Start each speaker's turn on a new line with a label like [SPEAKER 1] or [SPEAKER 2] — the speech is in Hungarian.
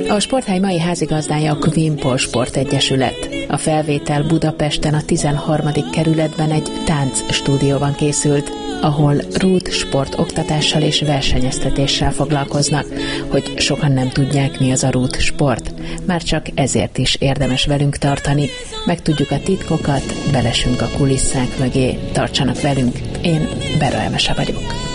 [SPEAKER 1] A sporthely mai házigazdája a Kvimpol Sportegyesület. A felvétel Budapesten a 13. kerületben egy táncstúdióban készült, ahol rút sportoktatással és versenyeztetéssel foglalkoznak, hogy sokan nem tudják, mi az a rút sport. Már csak ezért is érdemes velünk tartani, megtudjuk a titkokat, belesünk a kulisszák mögé, tartsanak velünk, én Bera Emese vagyok.